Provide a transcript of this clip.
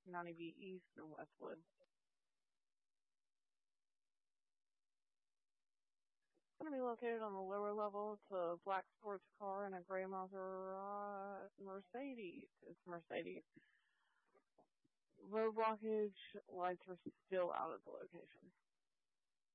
90B East and Westwood. It's going to be located on the lower level. It's a black sports car and a gray Mercedes. It's Mercedes. Road blockage lights are still out at the location.